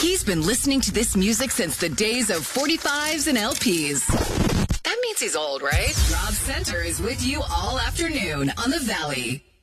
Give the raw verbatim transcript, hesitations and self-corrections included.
He's been listening to this music since the days of forty-fives and L Ps. That means he's old, right? Rob Center is with you all afternoon on The Valley.